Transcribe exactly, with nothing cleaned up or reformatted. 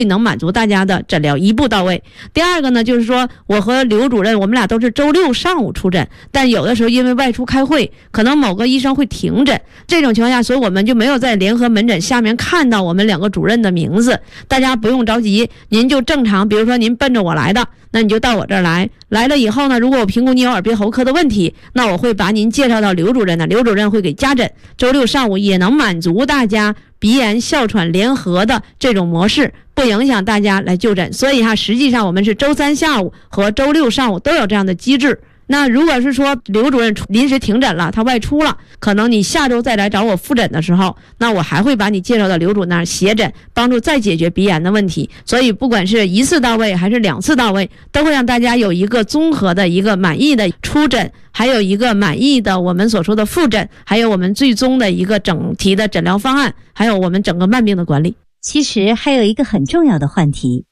能满足大家的诊疗一步到位。第二个呢，就是说我和刘主任我们俩都是周六上午出诊，但有的时候因为外出开会，可能某个医生会停诊，这种情况下，所以我们就没有在联合门诊下面看到我们两个主任的名字。大家不用着急，您就正常，比如说您奔着我来的，那你就到我这儿来，来了以后呢，如果我评估你有耳鼻喉科的问题，那我会把您介绍到刘主任的，刘主任会给加诊，周六上午也能满足大家鼻炎哮喘联合的这种模式，不影响大家来就诊。所以哈，实际上我们是周三下午和周六上午都有这样的机制。那如果是说刘主任临时停诊了，他外出了，可能你下周再来找我复诊的时候，那我还会把你介绍到刘主那儿协诊，帮助再解决鼻炎的问题。所以不管是一次到位还是两次到位，都会让大家有一个综合的一个满意的出诊，还有一个满意的我们所说的复诊，还有我们最终的一个整体的诊疗方案，还有我们整个慢病的管理。 其实还有一个很重要的话题，